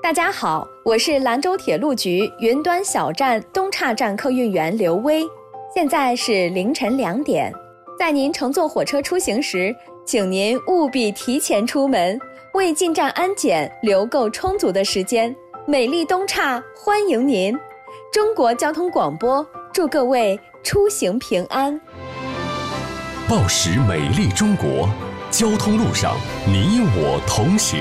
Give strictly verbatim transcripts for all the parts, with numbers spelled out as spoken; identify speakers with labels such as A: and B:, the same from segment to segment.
A: 大家好，我是兰州铁路局云端小站东岔站客运员刘薇。现在是凌晨两点，在您乘坐火车出行时，请您务必提前出门，为进站安检留够充足的时间。美丽东岔欢迎您！中国交通广播祝各位出行平安。
B: 报时美丽中国，交通路上你我同行。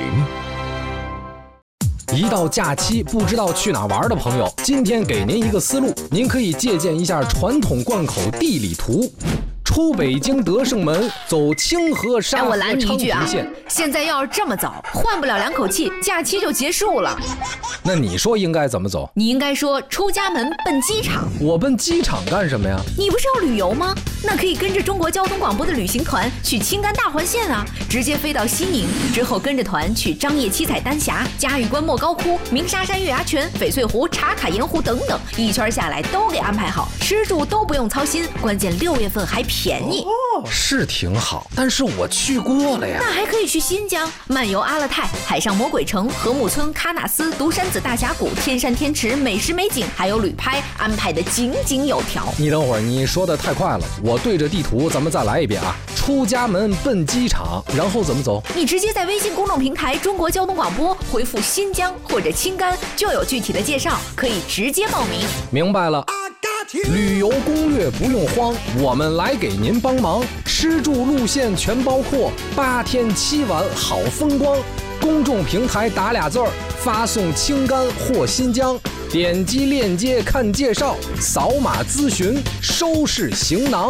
C: 一到假期不知道去哪玩的朋友，今天给您一个思路，您可以借鉴一下传统贯口地理图。出北京德胜门，走清河沙河昌平线、
D: 啊。现在要是这么走，换不了两口气，假期就结束了。
C: 那你说应该怎么走？
D: 你应该说出家门奔机场。
C: 我奔机场干什么呀？
D: 你不是要旅游吗？那可以跟着中国交通广播的旅行团去青甘大环线啊，直接飞到西宁，之后跟着团去张掖七彩丹霞、嘉峪关莫高窟、鸣沙山月牙泉、翡翠湖、茶卡盐湖等等，一圈下来都给安排好，吃住都不用操心，关键六月份还便宜。
C: 哦，是挺好，但是我去过了呀。
D: 那还可以去新疆漫游阿勒泰、海上魔鬼城、禾木村、喀纳斯、独山子大峡谷、天山天池，美食美景还有旅拍安排的井井有条。
C: 你等会儿，你说的太快了，我对着地图咱们再来一遍啊。出家门奔机场，然后怎么走？
D: 你直接在微信公众平台中国交通广播回复新疆或者青甘，就有具体的介绍，可以直接报名。
C: 明白了。旅游攻略不用慌，我们来给您帮忙，吃住路线全包括，八天七晚好风光。公众平台打俩字儿，发送青甘或新疆，点击链接看介绍，扫码咨询，收拾行囊。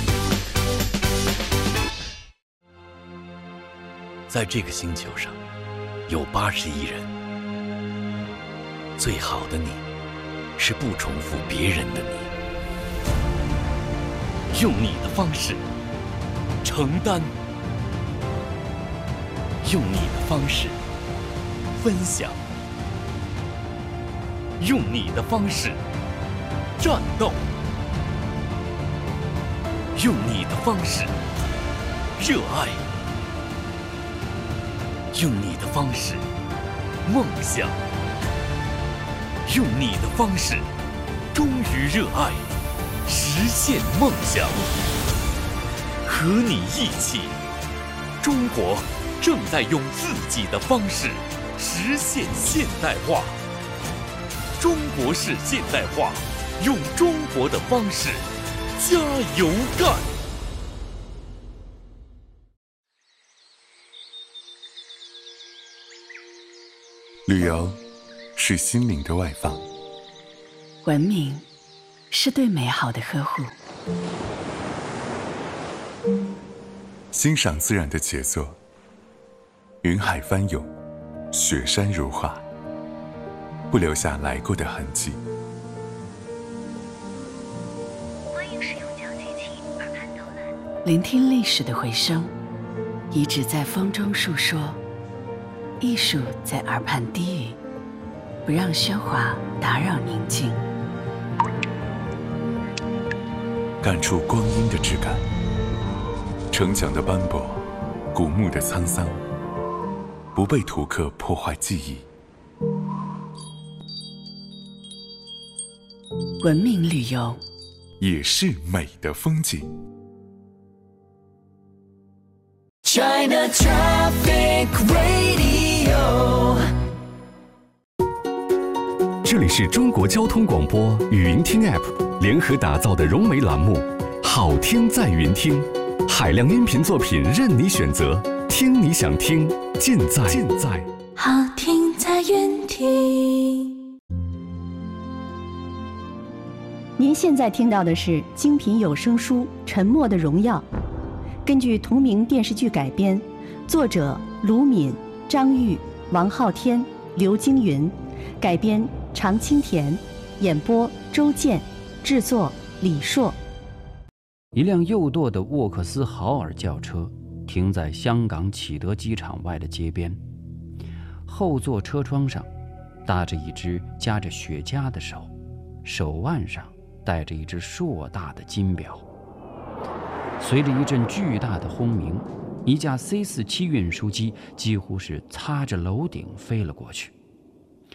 B: 在这个星球上，有八十亿人，最好的你，是不重复别人的你。用你的方式承担，用你的方式分享，用你的方式战斗，用你的方式热爱，用你的方式梦想，用你的方式忠于热爱，实现梦想。和你一起，中国正在用自己的方式实现现代化。中国式现代化，用中国的方式加油干。
E: 旅游是心灵的外放，
F: 文明是对美好的呵护，
E: 欣赏自然的杰作，云海翻涌，雪山如画，不留下来过的痕迹。
F: 欢迎使用讲机器耳畔导览，聆听历史的回声，遗址在风中述说，艺术在耳畔低语，不让喧哗打扰宁静。
E: 感触光阴的质感，城墙的斑驳，古墓的沧桑，不被图刻破坏记忆。
F: 文明旅游
E: 也是美的风景。
G: China Traffic Radio，
B: 这里是中国交通广播语音听 App 联合打造的融媒栏目，好听在云听，海量音频作品任你选择，听你想听，尽在尽在
G: 好听在云听。
H: 您现在听到的是精品有声书《沉默的荣耀》，根据同名电视剧改编，作者卢敏、张玉、王昊天、刘京云，改编常青田，演播周健，制作李硕。
I: 一辆右舵的沃克斯豪尔轿车停在香港启德机场外的街边，后座车窗上搭着一只夹着雪茄的手，手腕上戴着一只硕大的金表。随着一阵巨大的轰鸣，一架 C 四七运输机几乎是擦着楼顶飞了过去。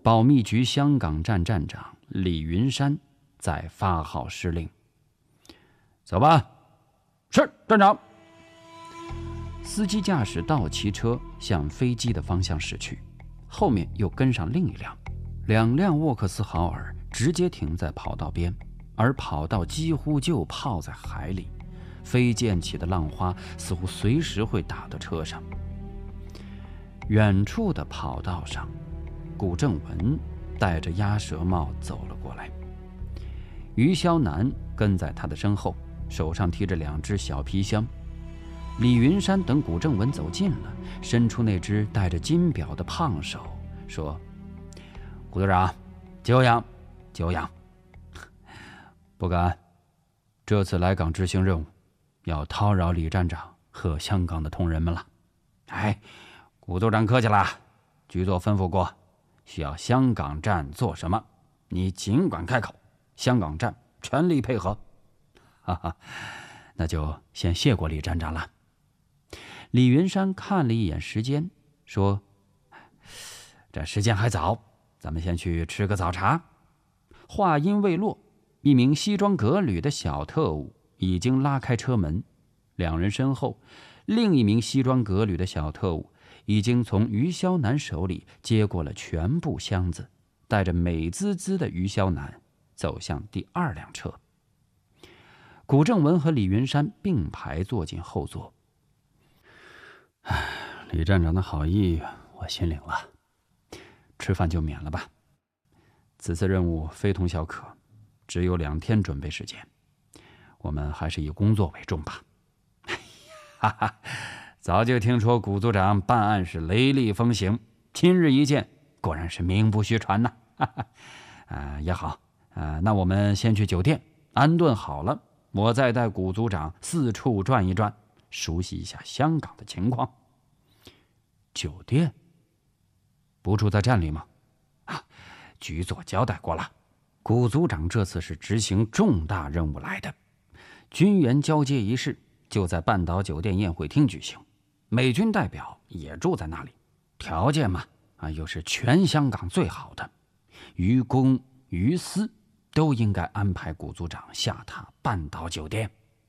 I: 保密局香港站站长李云山在发号施令：“走吧。”“是，站长。”司机驾驶倒骑车向飞机的方向驶去，后面又跟上另一辆，两辆沃克斯豪尔直接停在跑道边，而跑道几乎就泡在海里，飞溅起的浪花似乎随时会打到车上。远处的跑道上，古正文戴着鸭舌帽走了过来，于霄南跟在他的身后，手上提着两只小皮箱。李云山等古正文走近了，伸出那只戴着金表的胖手，说：“古队长，久仰，久仰。不敢，这次来港执行任务，要叨扰李站长和香港的同仁们了。”“哎，古组长客气了，局座吩咐过，需要香港站做什么，你尽管开口，香港站全力配合。”“哈哈，那就先谢过李站长了。”李云山看了一眼时间，说：“这时间还早，咱们先去吃个早茶。”话音未落，一名西装革履的小特务已经拉开车门，两人身后，另一名西装革履的小特务已经从于霄南手里接过了全部箱子，带着美滋滋的于霄南走向第二辆车。古正文和李云山并排坐进后座。唉，李站长的好意我心领了，吃饭就免了吧。此次任务非同小可，只有两天准备时间，我们还是以工作为重吧。哈哈，早就听说古组长办案是雷厉风行，亲日一见，果然是名不虚传呐。哈哈，啊，也好，啊，那我们先去酒店安顿好了，我再带古组长四处转一转，熟悉一下香港的情况。酒店不住在站里吗？啊，局座交代过了，古组长这次是执行重大任务来的，军员交接仪式就在半岛酒店宴会厅举行，美军代表也住在那里，条件嘛，啊，又是全香港最好的，于公于私都应该安排古组长下榻半岛酒店。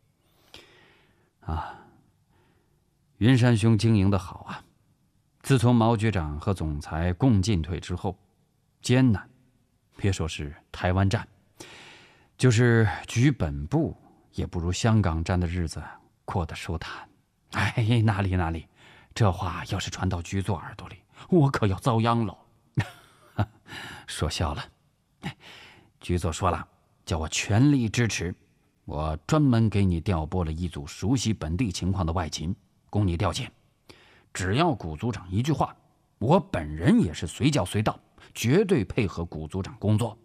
I: 啊，云山兄经营的好啊！自从毛局长和总裁共进退之后，艰难，别说是台湾站，就是局本部也不如香港站的日子过得舒坦。哎，哪里哪里，这话要是传到局座耳朵里，我可要遭殃喽。说笑了，局座说了，叫我全力支持，我专门给你调拨了一组熟悉本地情况的外勤，供你调遣。只要古组长一句话，我本人也是随叫随到，绝对配合古组长工作。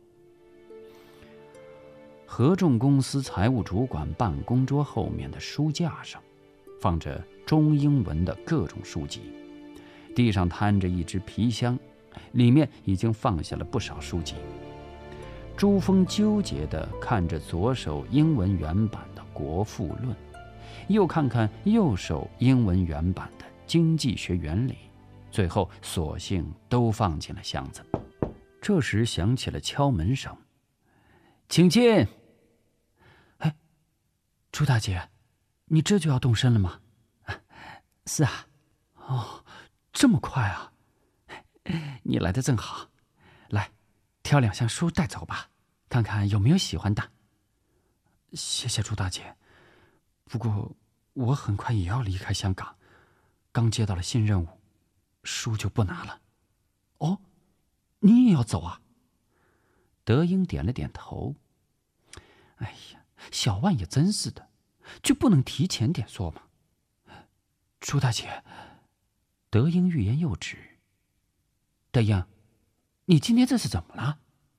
I: 合众公司财务主管办公桌后面的书架上，放着中英文的各种书籍，地上摊着一只皮箱，里面已经放下了不少书籍。朱峰纠结地看着左手英文原版的《国富论》，又看看右手英文原版的《经济学原理》，最后索性都放进了箱子。这时响起了敲门声，请进。哎，朱大姐，你这就要动身了吗？是啊。哦，这么快啊？你来的正好，来，挑两箱书带走吧，看看有没有喜欢的。谢谢朱大姐，不过我很快也要离开香港，刚接到了新任务，书就不拿了。哦，你也要走啊？德英点了点头。哎呀，小万也真是的，就不能提前点说吗？朱大姐，德英欲言又止。德英，你今天这是怎么了？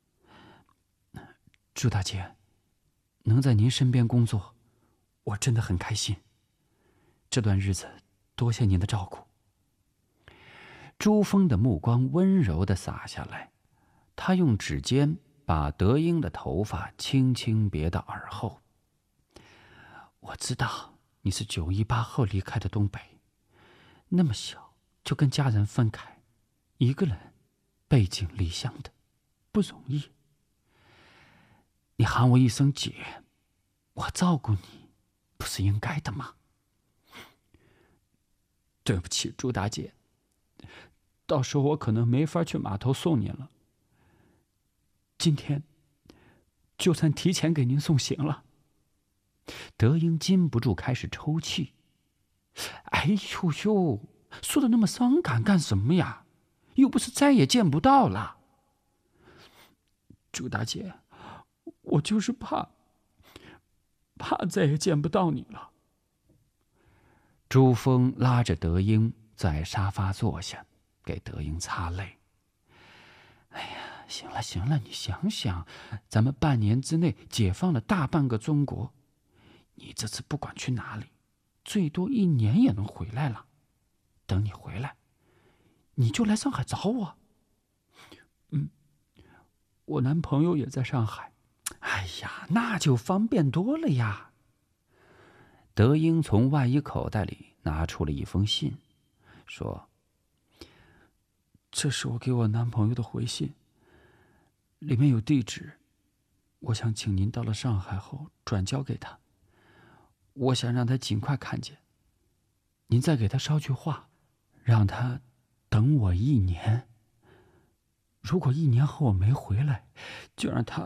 I: 朱大姐，能在您身边工作，我真的很开心。这段日子多谢您的照顾。朱峰的目光温柔地洒下来，他用指尖把德英的头发轻轻别到耳后。我知道你是九一八后离开的东北，那么小就跟家人分开，一个人背井离乡的，不容易。你喊我一声姐，我照顾你，不是应该的吗？对不起，朱大姐，到时候我可能没法去码头送您了。今天就算提前给您送行了。德英禁不住开始抽泣。哎呦呦，说的那么伤感干什么呀？又不是再也见不到了。朱大姐，我就是怕，怕再也见不到你了。朱峰拉着德英在沙发坐下，给德英擦泪。哎呀，行了行了，你想想，咱们半年之内解放了大半个中国，你这次不管去哪里，最多一年也能回来了。等你回来，你就来上海找我。嗯，我男朋友也在上海。哎呀，那就方便多了呀。德英从外衣口袋里拿出了一封信，说：“这是我给我男朋友的回信，里面有地址，我想请您到了上海后转交给他。我想让他尽快看见，您再给他捎句话，让他等我一年。如果一年后我没回来，就让他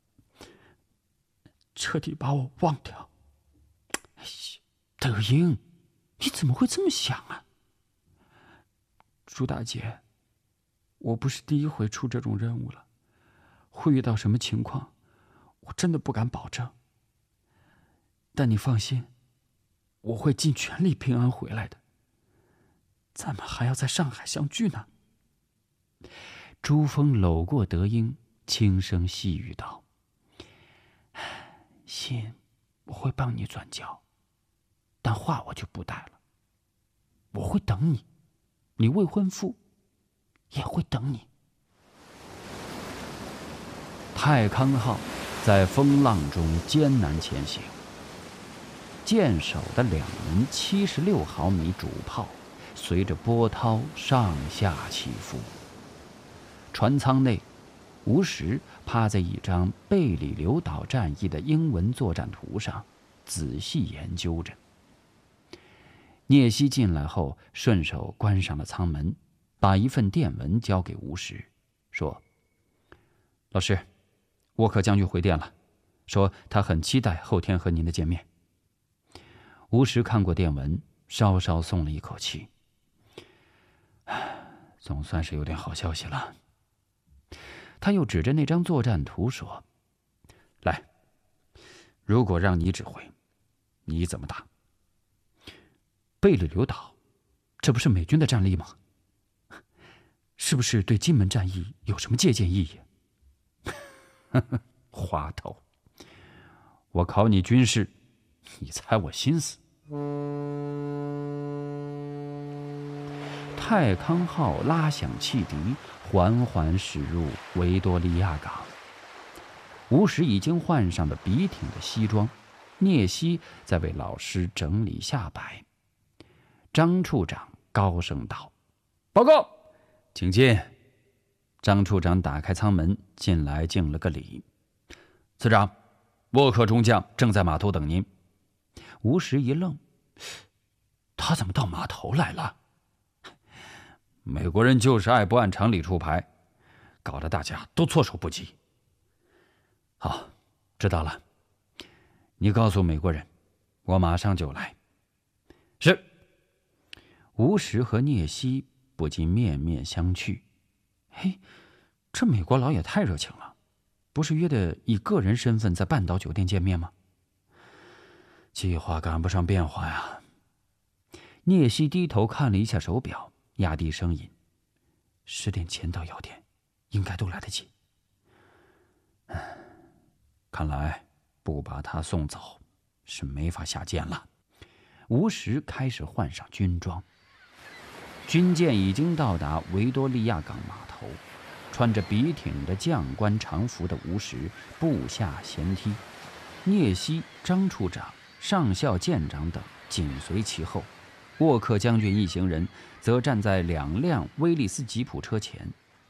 I: 彻底把我忘掉。”哎呀，德英，你怎么会这么想啊？朱大姐，我不是第一回出这种任务了，会遇到什么情况，我真的不敢保证。但你放心，我会尽全力平安回来的。咱们还要在上海相聚呢。朱峰搂过德英，轻声细语道：“信我会帮你转交，但话我就不带了。我会等你，你未婚夫也会等你。”太康号在风浪中艰难前行，舰首的两门七十六毫米主炮随着波涛上下起伏。船舱内，吴石趴在一张贝里留岛战役的英文作战图上，仔细研究着。聂西进来后，顺手关上了舱门，把一份电文交给吴石，说：“老师，沃克将军回电了，说他很期待后天和您的见面。”吴石看过电文，稍稍松了一口气，总算是有点好消息了。他又指着那张作战图说：“来，如果让你指挥，你怎么打？贝里留岛，这不是美军的战力吗？是不是对金门战役有什么借鉴意义？”滑头，我考你军事，你猜我心思。太康号拉响汽笛，缓缓驶入维多利亚港。吴石已经换上了笔挺的西装，聂西在为老师整理下摆。张处长高声道：“报告，请进。”张处长打开舱门进来，敬了个礼：“次长，沃克中将正在码头等您。”吴石一愣，他怎么到码头来了？美国人就是爱不按常理出牌，搞得大家都措手不及。好，知道了，你告诉美国人，我马上就来。是。吴石和聂西不禁面面相觑。嘿，这美国佬也太热情了，不是约的以个人身份在半岛酒店见面吗？计划赶不上变化呀。聂西低头看了一下手表，压低声音：“十点前到药店，应该都来得及。”看来不把他送走是没法下舰了。吴石开始换上军装。军舰已经到达维多利亚港码头，穿着笔挺的将官常服的吴石步下舷梯，聂西、张处长、上校舰长等紧随其后。沃克将军一行人则站在两辆威利斯吉普车前，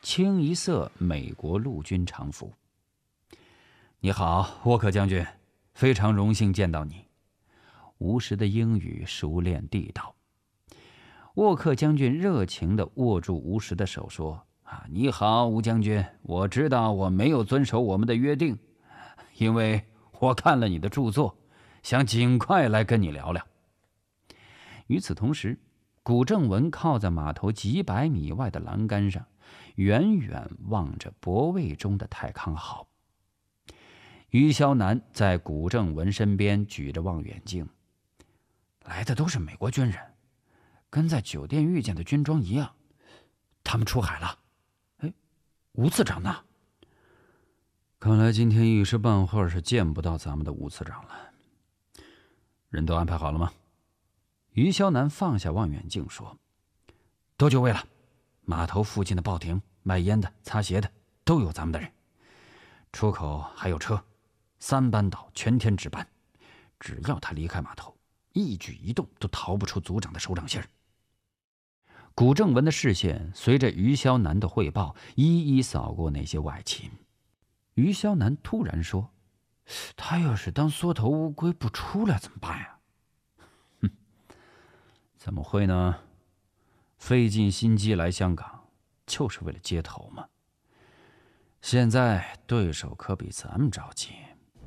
I: 清一色美国陆军常服。你好，沃克将军，非常荣幸见到你。吴石的英语熟练地道。沃克将军热情地握住吴石的手说：啊，你好，吴将军，我知道我没有遵守我们的约定，因为我看了你的著作，想尽快来跟你聊聊。与此同时，古正文靠在码头几百米外的栏杆上，远远望着泊位中的太康号。于霄南在古正文身边举着望远镜，来的都是美国军人，跟在酒店遇见的军装一样。他们出海了。哎，吴次长呢？看来今天一时半会儿是见不到咱们的吴次长了。人都安排好了吗？于霄南放下望远镜说：都就位了，码头附近的报亭、卖烟的、擦鞋的都有咱们的人，出口还有车，三班倒全天值班，只要他离开码头，一举一动都逃不出组长的手掌心儿。古正文的视线随着于霄南的汇报一一扫过那些外勤。于霄南突然说：他要是当缩头乌龟不出来怎么办呀？哼，怎么会呢？费尽心机来香港就是为了接头嘛。现在对手可比咱们着急。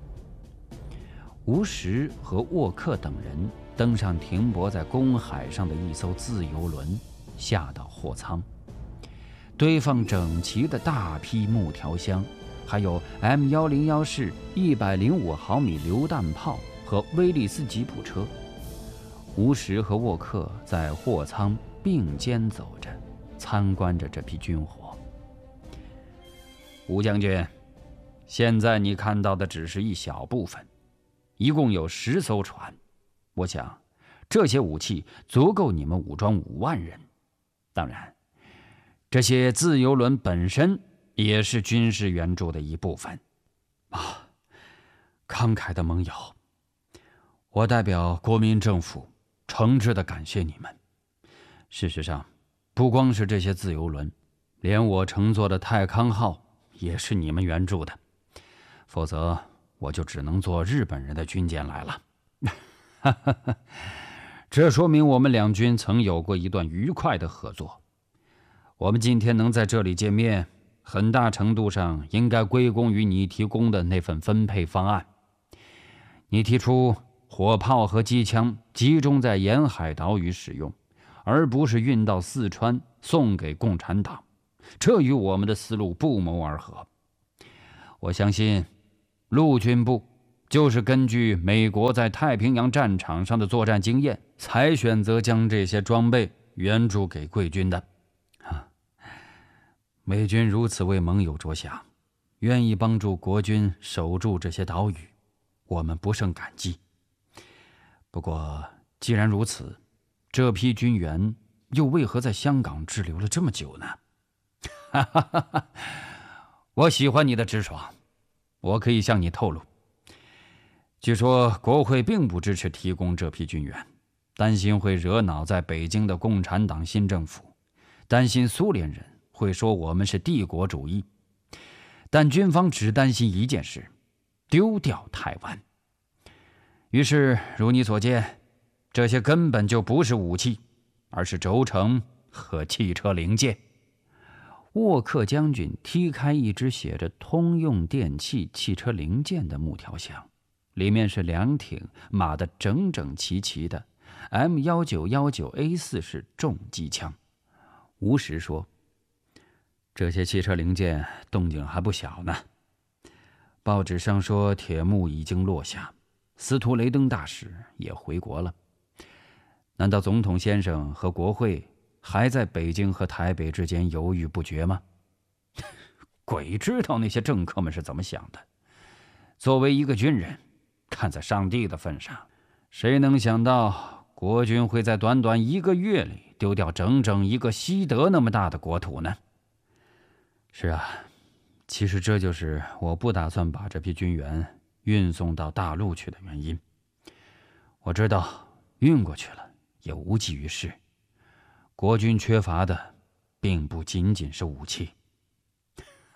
I: 吴石和沃克等人登上停泊在公海上的一艘自由轮，下到货舱，堆放整齐的大批木条箱，还有 M 一零一 式一百零五毫米榴弹炮和威利斯吉普车。吴石和沃克在货舱并肩走着，参观着这批军火。吴将军，现在你看到的只是一小部分，一共有十艘船，我想这些武器足够你们武装五万人。当然，这些自由轮本身也是军事援助的一部分。啊，慷慨的盟友，我代表国民政府诚挚地感谢你们。事实上，不光是这些自由轮，连我乘坐的太康号也是你们援助的，否则我就只能坐日本人的军舰来了。这说明我们两军曾有过一段愉快的合作。我们今天能在这里见面，很大程度上应该归功于你提供的那份分配方案。你提出火炮和机枪集中在沿海岛屿使用，而不是运到四川送给共产党，这与我们的思路不谋而合。我相信陆军部就是根据美国在太平洋战场上的作战经验，才选择将这些装备援助给贵军的。美军如此为盟友着想，愿意帮助国军守住这些岛屿，我们不胜感激。不过既然如此，这批军援又为何在香港滞留了这么久呢？我喜欢你的直爽，我可以向你透露，据说国会并不支持提供这批军援，担心会惹恼在北京的共产党新政府，担心苏联人会说我们是帝国主义。但军方只担心一件事，丢掉台湾。于是如你所见，这些根本就不是武器，而是轴承和汽车零件。沃克将军踢开一只写着通用电气汽车零件的木条箱，里面是两挺码得整整齐齐的 M 一九一九 A 四 式重机枪。吴石说，这些汽车零件动静还不小呢。报纸上说铁幕已经落下，司徒雷登大使也回国了。难道总统先生和国会还在北京和台北之间犹豫不决吗？鬼知道那些政客们是怎么想的。作为一个军人，看在上帝的份上，谁能想到国军会在短短一个月里丢掉整整一个西德那么大的国土呢？是啊，其实这就是我不打算把这批军援运送到大陆去的原因。我知道运过去了也无济于事，国军缺乏的并不仅仅是武器，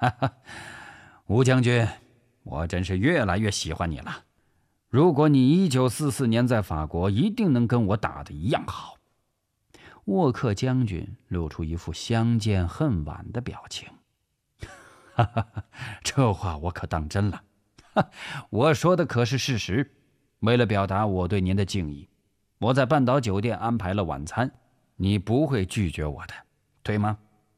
I: 吴将军，我真是越来越喜欢你了。如果你一九四四年在法国，一定能跟我打得一样好。沃克将军露出一副相见恨晚的表情。哈哈，这话我可当真了。我说的可是事实。为了表达我对您的敬意，我在半岛酒店安排了晚餐，你不会拒绝我的，对吗？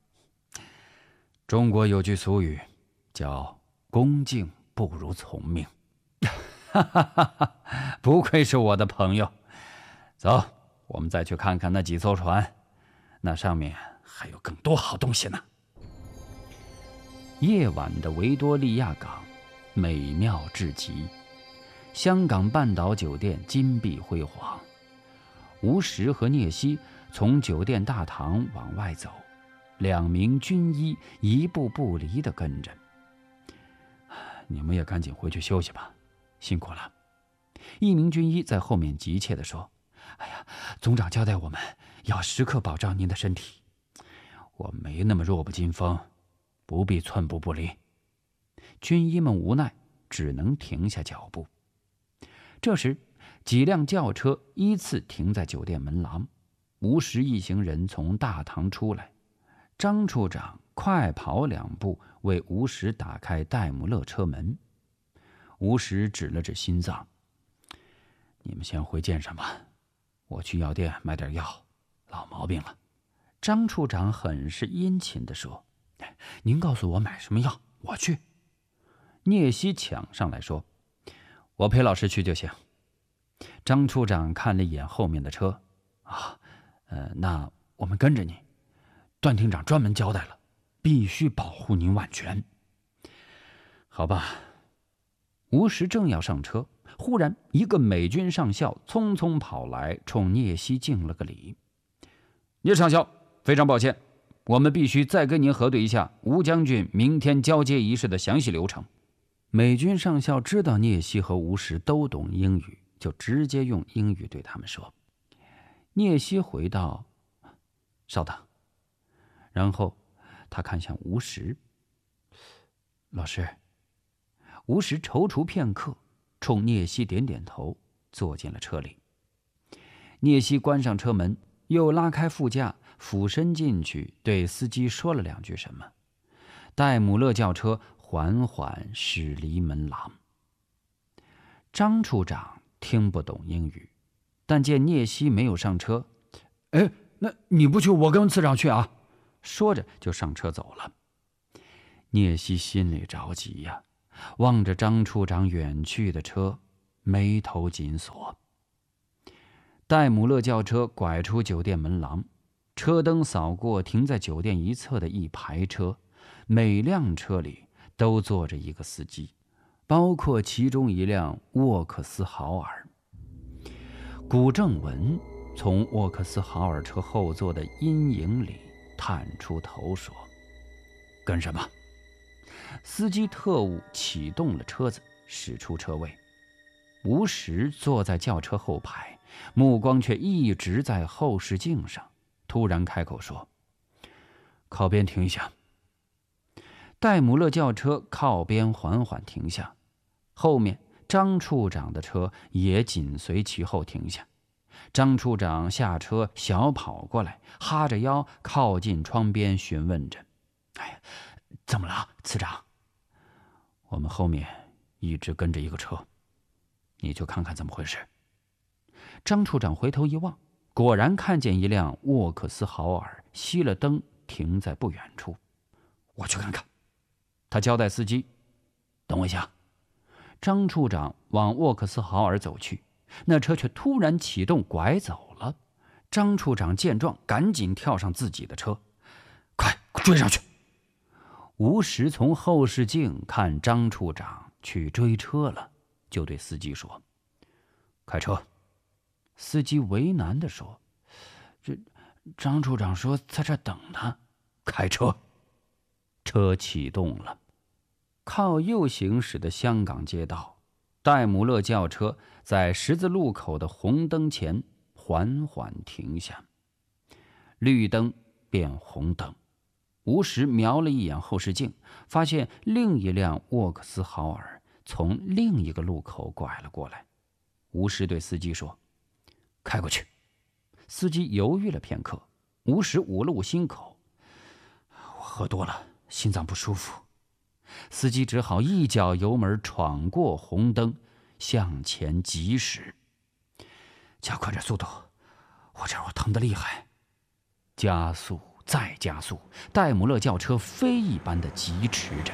I: 中国有句俗语，叫恭敬不如从命。哈哈哈哈，不愧是我的朋友。走，我们再去看看那几艘船，那上面还有更多好东西呢。夜晚的维多利亚港美妙至极，香港半岛酒店金碧辉煌。吴石和聂西从酒店大堂往外走，两名军医一步不离地跟着。你们也赶紧回去休息吧，辛苦了。一名军医在后面急切地说：哎呀，总长交代我们要时刻保障您的身体，我没那么弱不禁风，不必寸步不离。军医们无奈，只能停下脚步。这时几辆轿车依次停在酒店门廊，吴石一行人从大堂出来，张处长快跑两步为吴石打开戴姆勒车门。吴石指了指心脏：你们先回舰上吧，我去药店买点药，老毛病了。张处长很是殷勤地说：您告诉我买什么药，我去。聂西抢上来说：我陪老师去就行。张处长看了一眼后面的车：啊，呃，那我们跟着你，段厅长专门交代了，必须保护您万全。好吧。吴石正要上车，忽然一个美军上校匆匆跑来，冲聂西敬了个礼：聂上校，非常抱歉，我们必须再跟您核对一下吴将军明天交接仪式的详细流程。美军上校知道聂西和吴石都懂英语，就直接用英语对他们说。聂西回道：稍等。然后他看向吴石：老师。吴石踌躇片刻，冲聂西点点头，坐进了车里。聂西关上车门，又拉开副驾，俯身进去，对司机说了两句什么。戴姆勒轿车缓缓驶离门廊。张处长听不懂英语，但见聂西没有上车，哎，那你不去，我跟次长去啊！说着就上车走了。聂西心里着急呀，望着张处长远去的车，眉头紧锁。戴姆勒轿车拐出酒店门廊，车灯扫过停在酒店一侧的一排车，每辆车里都坐着一个司机，包括其中一辆沃克斯豪尔。古正文从沃克斯豪尔车后座的阴影里探出头说：跟什么？司机特务启动了车子，驶出车位。吴石坐在轿车后排，目光却一直在后视镜上，突然开口说：靠边停下。戴姆勒轿车靠边缓缓停下，后面张处长的车也紧随其后停下。张处长下车小跑过来，哈着腰靠近窗边询问着：哎呀，怎么了，次长？我们后面一直跟着一个车，你去看看怎么回事。张处长回头一望，果然看见一辆沃克斯豪尔熄了灯停在不远处。我去看看。他交代司机：等我一下。张处长往沃克斯豪尔走去，那车却突然启动拐走了。张处长见状，赶紧跳上自己的车：快追上去！吴石从后视镜看张处长去追车了，就对司机说：开车。司机为难地说：这张处长说在这等他。开车。车启动了。靠右行驶的香港街道，戴姆勒轿车在十字路口的红灯前缓缓停下，绿灯变红灯， 吴石瞄了一眼后视镜，发现另一辆沃克斯豪尔从另一个路口拐了过来。吴石对司机说：“开过去。”司机犹豫了片刻，吴石捂了捂心口：“我喝多了，心脏不舒服。”司机只好一脚油门闯过红灯，向前疾驶。加快点速度，我这会儿疼得厉害。加速，再加速，戴姆勒轿车飞一般的疾驰着。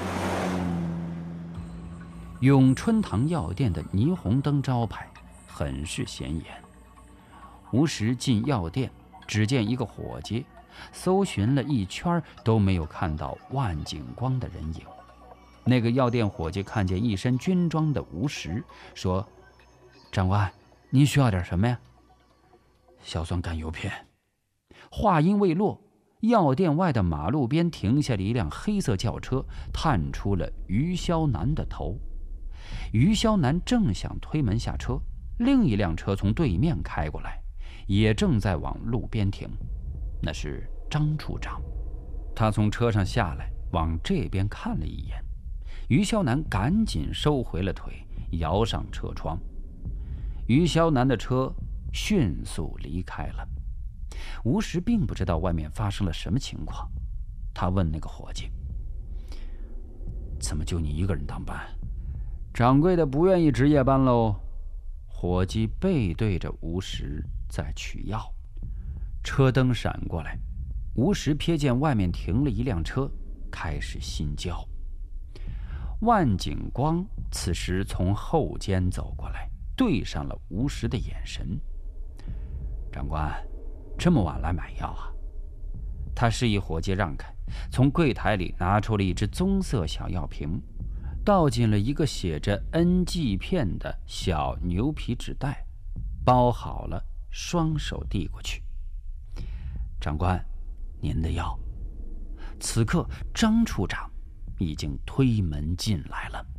I: 永春堂药店的霓虹灯招牌很是显眼。吴石进药店，只见一个伙计，搜寻了一圈都没有看到万景光的人影。那个药店伙计看见一身军装的吴石，说：“长官，您需要点什么呀？”“硝酸甘油片。”话音未落，药店外的马路边停下了一辆黑色轿车，探出了于肖南的头。于肖南正想推门下车，另一辆车从对面开过来，也正在往路边停。那是张处长。他从车上下来，往这边看了一眼。于肖南赶紧收回了腿，摇上车窗。于肖南的车迅速离开了。吴石并不知道外面发生了什么情况，他问那个伙计：“怎么就你一个人当班？”“掌柜的不愿意值夜班喽。”伙计背对着吴石在取药。车灯闪过来，吴石瞥见外面停了一辆车，开始心焦。万景光此时从后间走过来，对上了吴石的眼神。“长官，这么晚来买药啊？”他示意伙计让开，从柜台里拿出了一只棕色小药瓶，倒进了一个写着 N G 片的小牛皮纸袋，包好了，双手递过去。“长官，您的药。”此刻张处长已经推门进来了。